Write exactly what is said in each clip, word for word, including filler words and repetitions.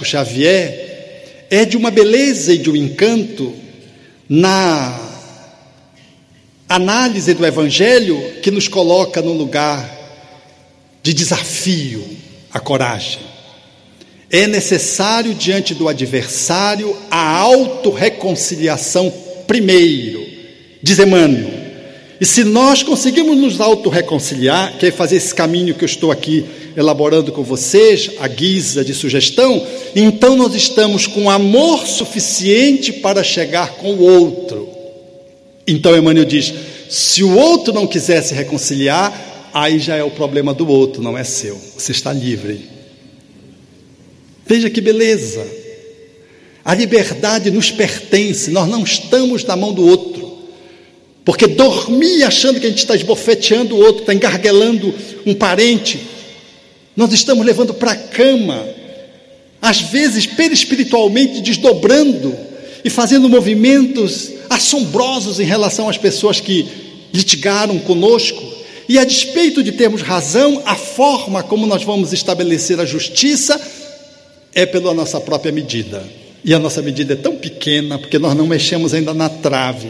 Xavier é de uma beleza e de um encanto na análise do Evangelho que nos coloca num lugar de desafio à coragem. É necessário, diante do adversário, a autorreconciliação primeiro, diz Emmanuel. E se nós conseguimos nos autorreconciliar, que é fazer esse caminho que eu estou aqui elaborando com vocês, à guisa de sugestão, então nós estamos com amor suficiente para chegar com o outro. Então Emmanuel diz, se o outro não quiser se reconciliar, aí já é o problema do outro, não é seu. Você está livre. Veja que beleza. A liberdade nos pertence, nós não estamos na mão do outro. Porque dormir achando que a gente está esbofeteando o outro, está engarguelando um parente, nós estamos levando para a cama, às vezes perispiritualmente desdobrando e fazendo movimentos assombrosos em relação às pessoas que litigaram conosco. E a despeito de termos razão, a forma como nós vamos estabelecer a justiça é pela nossa própria medida. E a nossa medida é tão pequena, porque nós não mexemos ainda na trave.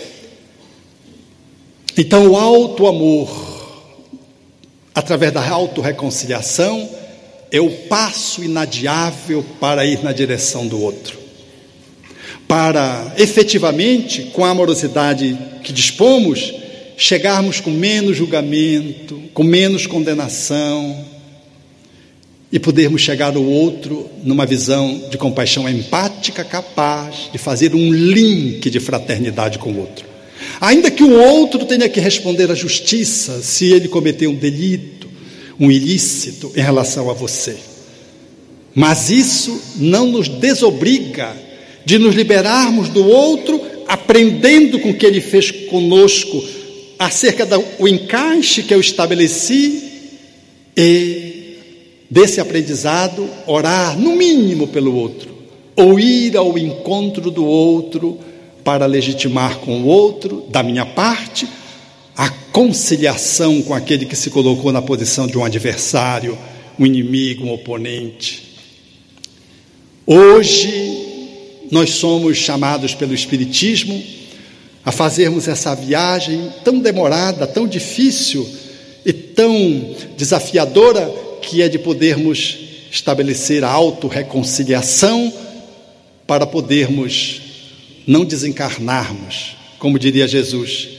Então o alto amor, através da autorreconciliação, é o passo inadiável para ir na direção do outro. Para, efetivamente, com a amorosidade que dispomos, chegarmos com menos julgamento, com menos condenação, e podermos chegar ao outro numa visão de compaixão empática, capaz de fazer um link de fraternidade com o outro. Ainda que o outro tenha que responder à justiça se ele cometeu um delito, um ilícito em relação a você. Mas isso não nos desobriga de nos liberarmos do outro, aprendendo com o que ele fez conosco acerca do encaixe que eu estabeleci, e desse aprendizado orar no mínimo pelo outro, ou ir ao encontro do outro para legitimar com o outro, da minha parte, a conciliação com aquele que se colocou na posição de um adversário, um inimigo, um oponente. Hoje nós somos chamados pelo Espiritismo a fazermos essa viagem tão demorada, tão difícil e tão desafiadora, que é de podermos estabelecer a autorreconciliação para podermos não desencarnarmos, como diria Jesus,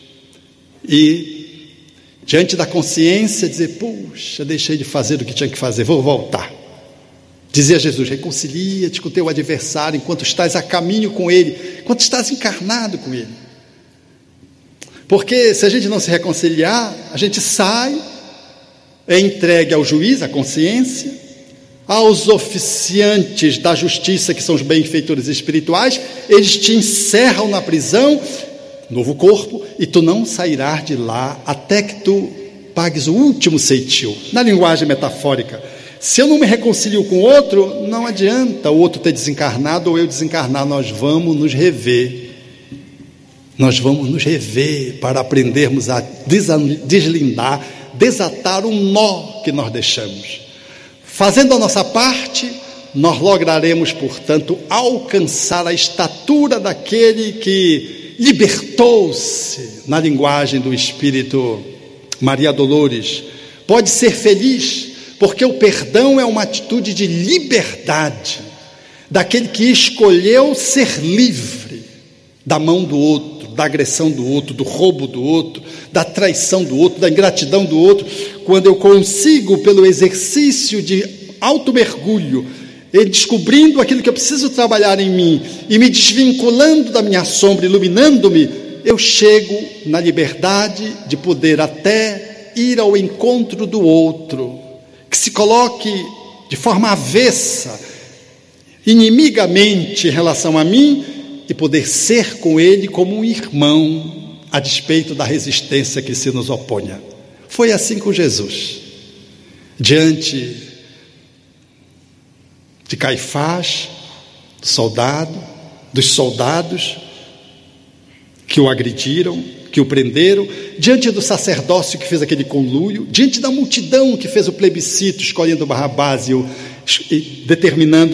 e diante da consciência dizer, puxa, deixei de fazer o que tinha que fazer, vou voltar. Dizia Jesus, reconcilia-te com o teu adversário enquanto estás a caminho com ele, enquanto estás encarnado com ele. Porque se a gente não se reconciliar, a gente sai, é entregue ao juiz, à consciência, aos oficiantes da justiça, que são os benfeitores espirituais, eles te encerram na prisão, novo corpo, e tu não sairás de lá até que tu pagues o último ceitil. Na linguagem metafórica, se eu não me reconcilio com o outro, não adianta o outro ter desencarnado ou eu desencarnar, nós vamos nos rever. Nós vamos nos rever para aprendermos a deslindar, desatar um nó que nós deixamos. Fazendo a nossa parte, nós lograremos, portanto, alcançar a estatura daquele que libertou-se, na linguagem do Espírito Maria Dolores. Pode ser feliz, porque o perdão é uma atitude de liberdade, daquele que escolheu ser livre da mão do outro, da agressão do outro, do roubo do outro, da traição do outro, da ingratidão do outro. Quando eu consigo, pelo exercício de auto-mergulho, e descobrindo aquilo que eu preciso trabalhar em mim, e me desvinculando da minha sombra, iluminando-me, eu chego na liberdade de poder até ir ao encontro do outro, que se coloque de forma avessa, inimigamente em relação a mim, e poder ser com ele como um irmão, a despeito da resistência que se nos oponha. Foi assim com Jesus. Diante de Caifás, do soldado, dos soldados que o agrediram, que o prenderam, diante do sacerdócio que fez aquele conluio, diante da multidão que fez o plebiscito escolhendo Barrabás e, o, e determinando